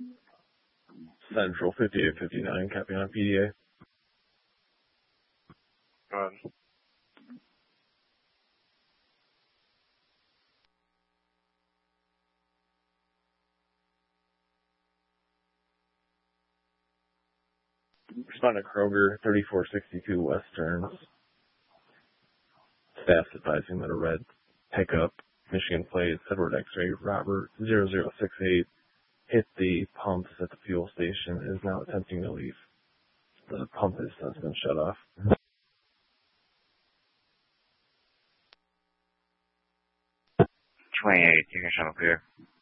Central 5859, copy on PDA. Go ahead. Respond to Kroger, 3462 Westerns. Staff's advising that a red pickup, Michigan plate, Edward X-ray, Robert 0068, hit the pumps at the fuel station, is now attempting to leave. The pump has since been shut off. 28, you can show clear.